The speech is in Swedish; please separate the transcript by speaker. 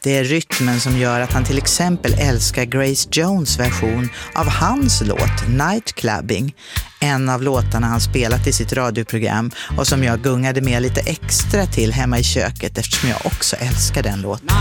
Speaker 1: Det är rytmen som gör att han till exempel älskar Grace Jones version av hans låt Nightclubbing, en av låtarna han spelat i sitt radioprogram och som jag gungade med lite extra till hemma i köket eftersom jag också älskar den låten.